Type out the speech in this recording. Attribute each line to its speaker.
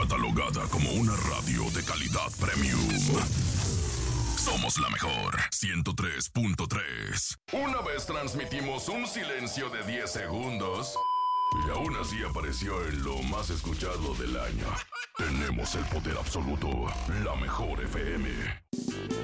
Speaker 1: Catalogada como una radio de calidad premium. Somos la mejor, 103.3. Una vez transmitimos un silencio de 10 segundos y aún así apareció en lo más escuchado del año. Tenemos el poder absoluto, la mejor FM.